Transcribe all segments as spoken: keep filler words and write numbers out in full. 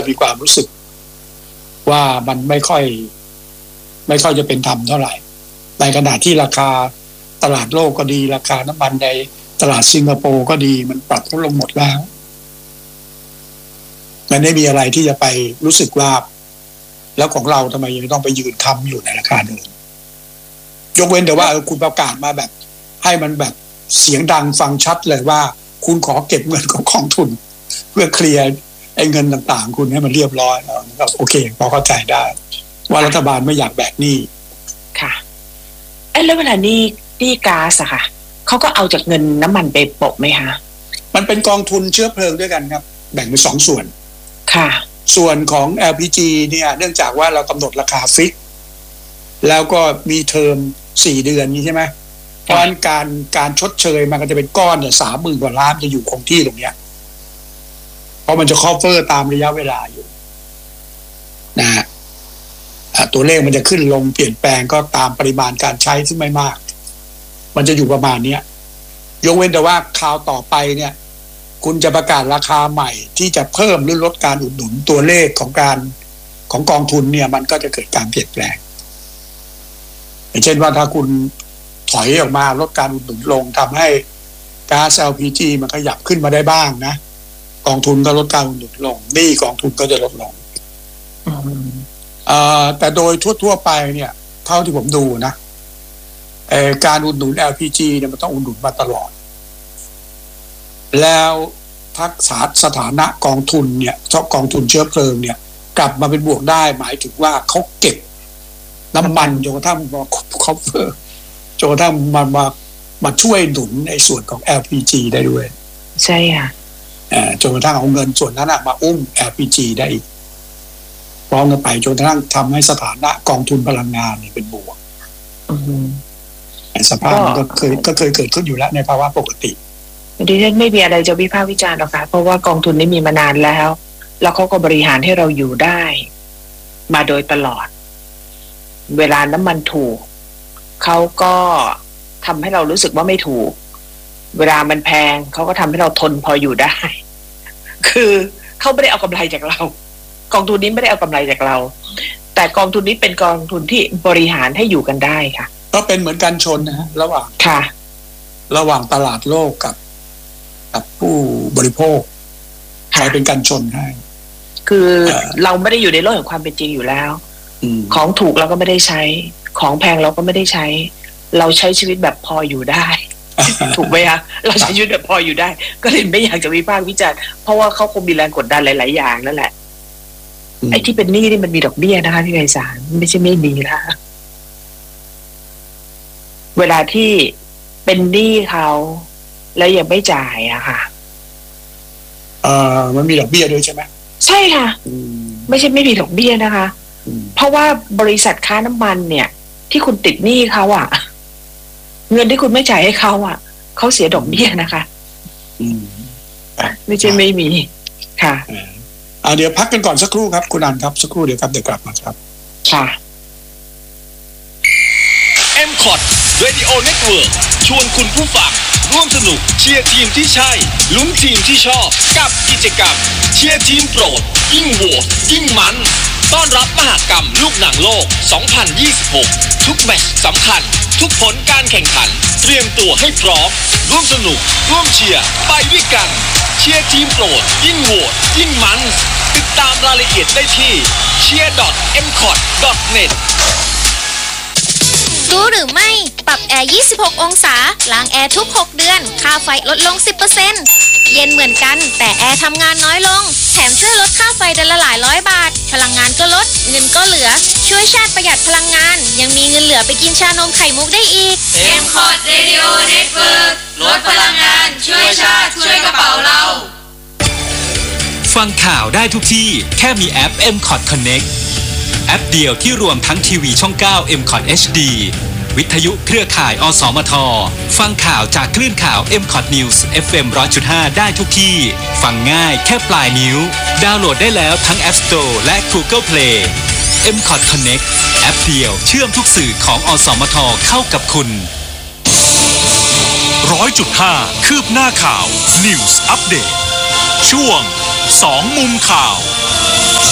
มีความรู้สึกว่ามันไม่ค่อยไม่ค่อยจะเป็นธรรมเท่าไหร่ในขณะที่ราคาตลาดโลกก็ดีราคาน้ำมันในตลาดสิงคโปร์ก็ดีมันปรับลดลงหมดแล้วมันไม่มีอะไรที่จะไปรู้สึกว่าแล้วของเราทำไมยังต้องไปยืนค้ำอยู่ในราคาเดิมยกเว้นแต่ว่าคุณประกาศมาแบบให้มันแบบเสียงดังฟังชัดเลยว่าคุณขอเก็บเงินของกองทุนเพื่อเคลียร์ไอ้เงินต่างๆคุณให้มันเรียบร้อยแล้วก็โอเคพอเข้าใจได้ว่ารัฐบาลไม่อยากแบกหนี้ค่ะเอ้แล้วเวลานี้หนี้ก๊าซอะค่ะเขาก็เอาจากเงินน้ำมันไปโปะไหมคะมันเป็นกองทุนเชื้อเพลิงด้วยกันครับแบ่งเป็นสองส่วนค่ะส่วนของ แอล พี จี เนี่ยเนื่องจากว่าเรากำหนดราคาฟิกแล้วก็มีเทอมสี่เดือนนี้ใช่ไหมเพราะฉะนั้นการการชดเชยมันก็จะเป็นก้อนเนี่ยสามหมื่นกว่าล้านจะอยู่คงที่ตรงเนี้ยเพราะมันจะ cover ตามระยะเวลาอยู่นะฮะตัวเลขมันจะขึ้นลงเปลี่ยนแปลงก็ตามปริมาณการใช้ซึ่งไม่มากมันจะอยู่ประมาณนี้ยกเว้นแต่ว่าคราวต่อไปเนี่ยคุณจะประกาศราคาใหม่ที่จะเพิ่มหรือลดการอุดหนุนตัวเลขของการของกองทุนเนี่ยมันก็จะเกิดการเปลี่ยนแปลงอย่างเช่นว่าถ้าคุณถอยออกมาลดการอุดหนุนลงทำให้ก๊าซ แอล พี จี มันขยับขึ้นมาได้บ้างนะกองทุนก็ลดการอุดหนุนลงหนี้กองทุนก็จะลดลงแต่โดยทั่วๆไปเนี่ยเท่าที่ผมดูนะการอุดหนุน แอล พี จี เนี่ยมันต้องอุดหนุนมาตลอดแล้วทักษะสถานะกองทุนเนี่ยชอบกองทุนเชื้อเพลิงเนี่ยกลับมาเป็นบวกได้หมายถึงว่าเขาเก็บน้ำมันจนกระทั่งมาคอฟเวอร์จนกระทั่งมามามาช่วยหนุนในส่วนของ แอล พี จี ได้ด้วยใช่ค่ะจนกระทั่งเอาเงินส่วนนั้นมาอุ้ม แอล พี จี ได้อีกพร้อมกันไปจนกระทั่งทำให้สถานะกองทุนพลังงานนี่เป็นบวกสภาพมันก็เคยก็เคยเกิดขึ้นอยู่แล้วในภาวะปกติดิฉันไม่มีอะไรจะวิพากษ์วิจารณ์หรอกค่ะเพราะว่ากองทุนนี้มีมานานแล้วแล้วเขาก็บริหารให้เราอยู่ได้มาโดยตลอดเวลาน้ำมันถูกเขาก็ทำให้เรารู้สึกว่าไม่ถูกเวลามันแพงเขาก็ทำให้เราทนพออยู่ได้คือเขาไม่ได้เอากำไรจากเรากองทุนนี้ไม่ได้เอากำไรจากเราแต่กองทุนนี้เป็นกองทุนที่บริหารให้อยู่กันได้ค่ะก็เป็นเหมือนกันชนนะฮะระหว่างค่ะระหว่างตลาดโลกกับกับผู้บริโภคใครเป็นกันชนให้คือเราไม่ได้อยู่ในโลกแห่งความเป็นจริงอยู่แล้วของถูกเราก็ไม่ได้ใช้ของแพงเราก็ไม่ได้ใช้เราใช้ชีวิตแบบพออยู่ได้ ถูกไหมคะเราใช้ชีวิตแบบพออยู่ได้ก็เลยไม่อยากจะวิพากษ์วิจารณ์เพราะว่าเขาคงมีแรงกดดันหลายๆอย่างนั่นแหละไอ้ที่เป็นหนี้นี่มันมีดอกเบี้ยนะคะพี่ไพศาลไม่ใช่ไม่มีนะเวลาที่เป็นหนี้เขาแล้วยังไม่จ่ายอะค่ะเอ่อมันมีดอกเบี้ยด้วยใช่ไหมใช่ค่ะไม่ใช่ไม่มีดอกเบี้ยนะคะเพราะว่าบริษัทค้าน้ำมันเนี่ยที่คุณติดหนี้เขาอะเงินที่คุณไม่จ่ายให้เขาอะเขาเสียดอกเบี้ยนะคะไม่ใช่ไม่มีค่ะอ่าเดี๋ยวพักกันก่อนสักครู่ครับคุณอันครับสักครู่เดี๋ยวครับเดี๋ยวกลับมาครับค่ะเอ็ม คอท Radio Network ชวนคุณผู้ฟังร่วมสนุกเชียร์ทีมที่ใช่ลุ้นทีมที่ชอบกับกิจกรรมเชียร์ทีมโปรดยิ่งโหวตยิ่งมันต้อนรับมหกรรมลูกหนังโลกสองพันยี่สิบหกทุกแมตช์สำคัญทุกผลการแข่งขันเตรียมตัวให้พร้อมร่วมสนุกร่วมเชียร์ไปด้วยกันเชียร์ทีมโปรดยิ่งโหวตยิ่งมันติดตามรายละเอียดได้ที่ เชียร์ ดอท เอ็ม คอท ดอท เน็ตรู้หรือไม่ปรับแอร์ยี่สิบหกองศาล้างแอร์ทุกหกเดือนค่าไฟลดลง สิบเปอร์เซ็นต์ เย็นเหมือนกันแต่แอร์ทำงานน้อยลงแถมช่วยลดค่าไฟเดือนละหลายร้อยบาทพลังงานก็ลดเงินก็เหลือช่วยชาติประหยัดพลังงานยังมีเงินเหลือไปกินชานมไข่มุกได้อีกเอ็ม คอท Radio Network ลดพลังงานช่วยชาติช่วยกระเป๋าเราฟังข่าวได้ทุกที่แค่มีแอป เอ็ม คอท Connect แอปเดียวที่รวมทั้งทีวีช่องเก้า เอ็ม คอท เอช ดี วิทยุเครือข่ายอสมทฟังข่าวจากคลื่นข่าว เอ็ม คอท News เอฟ เอ็ม หนึ่งร้อยจุดห้า ได้ทุกที่ฟังง่ายแค่ปลายนิ้วดาวน์โหลดได้แล้วทั้ง App Store และ Google Play เอ็ม คอท Connect แอปเดียวเชื่อมทุกสื่อของอสมทเข้ากับคุณ หนึ่งร้อยจุดห้า คืบหน้าข่าว News Update ช่วงสองมุมข่าว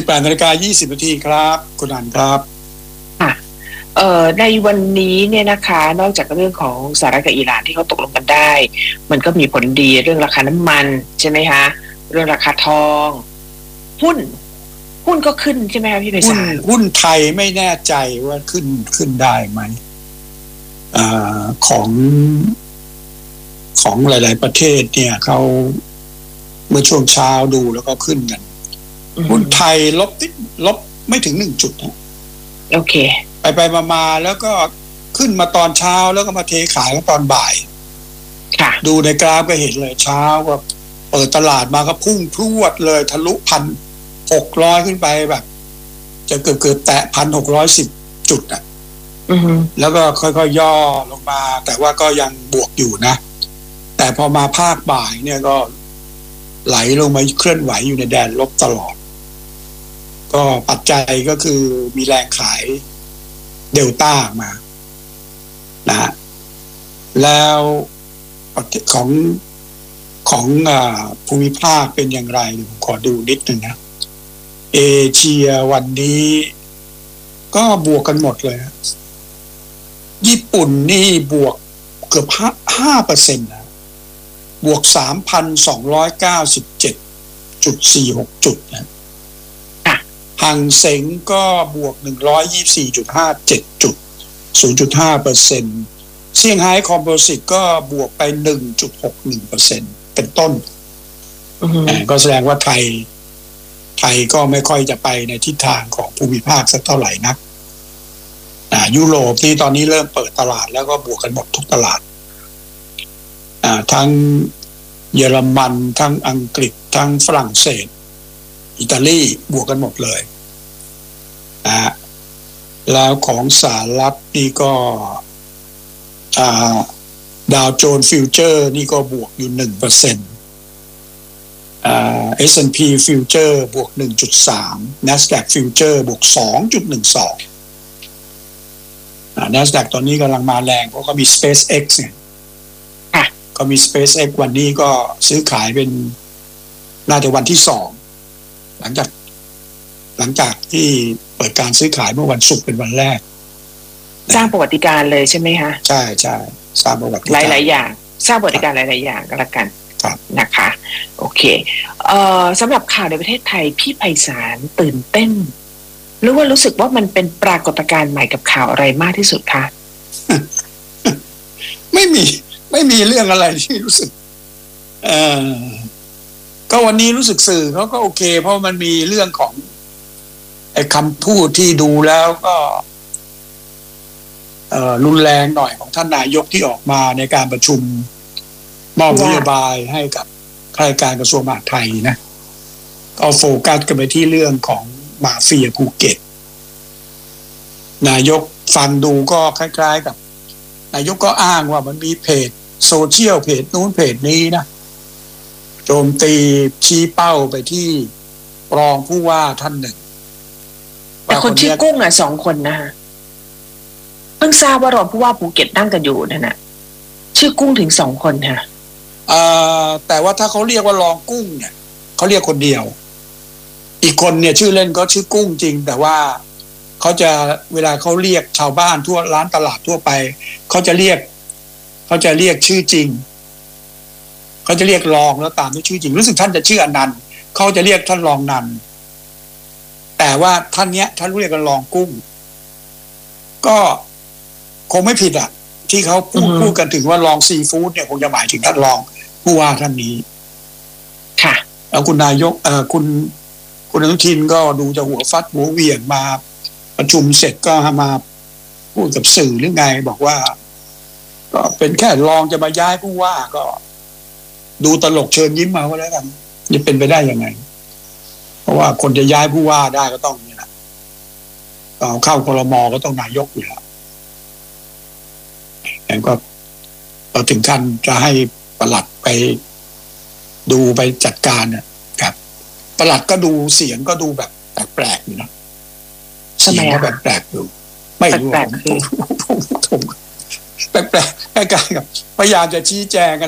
แปดนาฬิกายี่สิบนาทีครับคุณอันครับค่ะเอ่อในวันนี้เนี่ยนะคะนอกจากเรื่องของสหรัฐกับอิหร่านที่เขาตกลงกันได้มันก็มีผลดีเรื่องราคาน้ำมันใช่ไหมคะเรื่องราคาทองหุ้นหุ้นก็ขึ้นใช่ไหมคะพี่ไพศาลหุ้นไทยไม่แน่ใจว่าขึ้นขึ้นได้ไหมอ่าของของหลายๆประเทศเนี่ยเขาเมื่อช่วงเช้าดูแล้วก็ขึ้นกันหุ้นไทยลบติดลบไม่ถึงหนึ่งจุดนะโอเคไปไปมาๆแล้วก็ขึ้นมาตอนเช้าแล้วก็มาเทขายตอนบ่ายค่ะดูในกราฟก็เห็นเลยเช้าก็เปิดตลาดมาก็พุ่งพรวดเลยทะลุพันหกร้อยขึ้นไปแบบจะเกือบเกือบแตะพันหกร้อยสิบจุดอ่ะแล้วก็ค่อยๆ ย, ย่อลงมาแต่ว่าก็ยังบวกอยู่นะแต่พอมาภาคบ่ายเนี่ยก็ไหลลงมาเคลื่อนไหวอยู่ในแดนลบตลอดก็ปัจจัยก็คือมีแรงขายเดลต้ามานะแล้วของของอ่าภูมิภาคเป็นอย่างไรผมขอดูนิดนึงนะเอเชียวันนี้ก็บวกกันหมดเลยญี่ปุ่นนี่บวกเกือบห้าเปอร์เซ็นต์นะบวกสามพันสองร้อยเก้าสิบเจ็ดจุดสี่หกจุดนะหังเส็งก็บวกหนึ่งร้อยยี่สิบสี่จุดห้าเจ็ดจุดศูนย์จุดห้าเปอร์เซ็นต์เซี่ยงไฮ้คอมโพสิตก็บวกไปหนึ่งจุดหกหนึ่งเปอร์เซ็นต์เป็นต้นก็แสดงว่าไทยไทยก็ไม่ค่อยจะไปในทิศทางของภูมิภาคสักเท่าไหร่นักอ่ายุโรปที่ตอนนี้เริ่มเปิดตลาดแล้วก็บวกกันหมดทุกตลาดอ่าทั้งเยอรมันทั้งอังกฤษทั้งฝรั่งเศสอิตาลีบวกกันหมดเลยอ่าแล้วของสหรัฐนี่ก็อ่าดาวโจนส์ฟิวเจอร์นี่ก็บวกอยู่ หนึ่งเปอร์เซ็นต์ อ่า เอส แอนด์ พี Future บวก หนึ่งจุดสาม NASDAQ Future บวก สองจุดหนึ่งสอง อ่า NASDAQ ตอนนี้กำลังมาแรงเพราะก็มี SpaceX เนี่ยอ่ะก็มี SpaceX วันนี้ก็ซื้อขายเป็นน่าจะวันที่สองหลังจากหลังจากที่เปิดการซื้อขายเมื่อวันศุกร์เป็นวันแรกสร้างประวัติการเลยใช่ไหมคะใช่ใช่สร้างประวัติการหลายๆอย่างสร้างประวัติการหลายๆอย่างก็แล้วกันนะคะโอเคเอ่อสำหรับข่าวในประเทศไทยพี่ไพศาลตื่นเต้นหรือว่ารู้สึกว่ามันเป็นปรากฏการณ์ใหม่กับข่าวอะไรมากที่สุดคะไม่มีไม่มีเรื่องอะไรที่รู้สึกเอ่อก็วันนี้รู้สึกสื่อเขาก็โอเคเพราะมันมีเรื่องของไอ้คำพูดที่ดูแล้วก็เอ่อรุนแรงหน่อยของท่านนายกที่ออกมาในการประชุมมอบนโยบายให้กับข้าราชการกระทรวงมหาดไทยนะก็โฟกัสกันไปที่เรื่องของมาเฟียภูเก็ตนายกฟังดูก็คล้ายๆกับนายกก็อ้างว่ามันมีเพจโซเชียลเพจนู้นเพจนี้นะโจมตีชี้เป้าไปที่รองผู้ว่าท่านหนึ่งแต่คนชื่อกุ้งอ่ะสองคนนะฮะเพิ่งทราบว่ารองผู้ว่าภูเก็ตนั่งกันอยู่นั่นน่ะชื่อกุ้งถึงสองคนค่ะเอ่อแต่ว่าถ้าเขาเรียกว่ารองกุ้งเนี่ยเขาเรียกคนเดียวอีกคนเนี่ยชื่อเล่นก็ชื่อกุ้งจริงแต่ว่าเขาจะเวลาเขาเรียกชาวบ้านทั่วร้านตลาดทั่วไปเขาจะเรียกเขาจะเรียกชื่อจริงเขาจะเรียกรองแล้วตามด้วยชื่อจริงรู้สึกท่านจะชื่ออนันต์เขาจะเรียกท่านรองนันต์แต่ว่าท่านเนี้ยท่านเรียกกันรองกุ้งก็คงไม่ผิดอ่ะที่เขาพูดพูดกันถึงว่ารองซีฟู้ดเนี่ยคงจะหมายถึงท่านรองผู้ว่าท่านนี้ค่ะแล้วคุณนายกเอ่อคุณคุณอนุทินก็ดูจะหัวฟัดหัวเหวี่ยงมาประชุมเสร็จก็มาพูดกับสื่อหรือไงบอกว่าก็เป็นแค่รองจะมาย้ายผู้ว่าก็ดูตลกเชิญยิ้มมาก็แล้วกันจะเป็นไปได้ยังไงเพราะว่าคนจะย้ายผู้ว่าได้ก็ต้องนี่แหละเอาเข้าครม.ก็ต้องนายกอยู่แล้วแล้วก็เราถึงขั้นจะให้ปลัดไปดูไปจัดการนะครับปลัดก็ดูเสียงก็ดูแบบแปลกๆอยู่นะเสียงก็แบบแปลกอยู่ไม่รู้ผมผมแปลกๆใกล้ๆกับพยายามจะชี้แจงกัน